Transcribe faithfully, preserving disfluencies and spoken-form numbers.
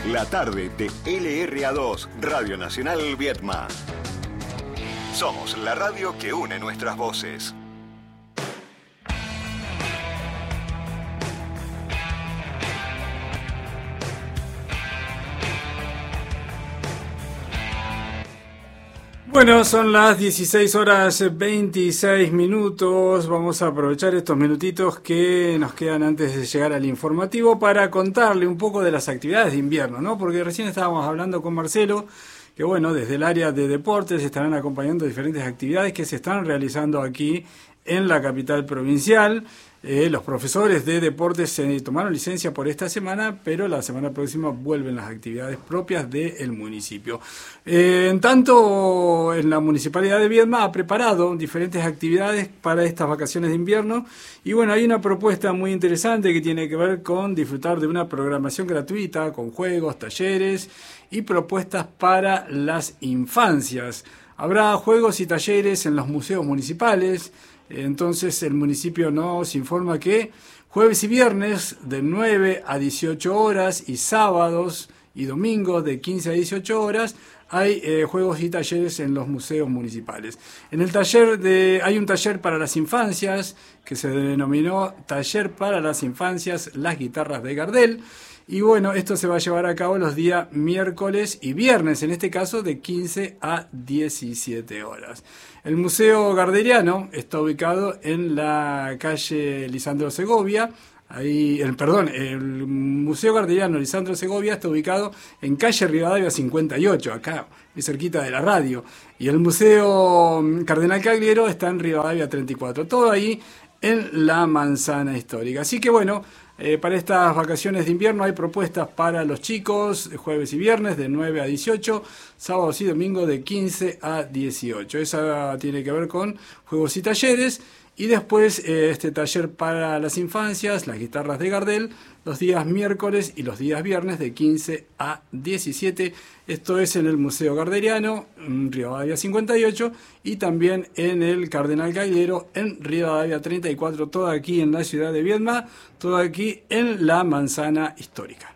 La tarde de L R A dos, Radio Nacional Viedma. Somos la radio que une nuestras voces. Bueno, son las dieciséis horas veintiséis minutos. Vamos a aprovechar estos minutitos que nos quedan antes de llegar al informativo para contarle un poco de las actividades de invierno, ¿no? Porque recién estábamos hablando con Marcelo, que bueno, desde el área de deportes estarán acompañando diferentes actividades que se están realizando aquí en la capital provincial. Eh, los profesores de deportes se tomaron licencia por esta semana, pero la semana próxima vuelven las actividades propias del municipio. Eh, en tanto, en la Municipalidad de Viedma ha preparado diferentes actividades para estas vacaciones de invierno. Y bueno, hay una propuesta muy interesante que tiene que ver con disfrutar de una programación gratuita, con juegos, talleres y propuestas para las infancias. Habrá juegos y talleres en los museos municipales. Entonces el municipio nos informa que jueves y viernes de nueve a dieciocho horas y sábados y domingos de quince a dieciocho horas hay eh, juegos y talleres en los museos municipales. En el taller de hay un taller para las infancias que se denominó Taller para las Infancias, las guitarras de Gardel. Y bueno, esto se va a llevar a cabo los días miércoles y viernes, en este caso de quince a diecisiete horas. El Museo Gardeliano está ubicado en la calle Lisandro Segovia. Ahí, el, perdón, el Museo Gardeliano Lisandro Segovia está ubicado en calle Rivadavia cincuenta y ocho, acá, muy cerquita de la radio. Y el Museo Cardenal Cagliero está en Rivadavia treinta y cuatro, todo ahí en la manzana histórica. Así que bueno, Eh, para estas vacaciones de invierno hay propuestas para los chicos, jueves y viernes de nueve a dieciocho, sábados y domingos de quince a dieciocho. Esa tiene que ver con juegos y talleres. Y después eh, este taller para las infancias, las guitarras de Gardel, los días miércoles y los días viernes de quince a diecisiete. Esto es en el Museo Gardeliano, en Rivadavia cincuenta y ocho, y también en el Cardenal Cagliero, en Rivadavia treinta y cuatro, todo aquí en la ciudad de Viedma, todo aquí en la manzana histórica.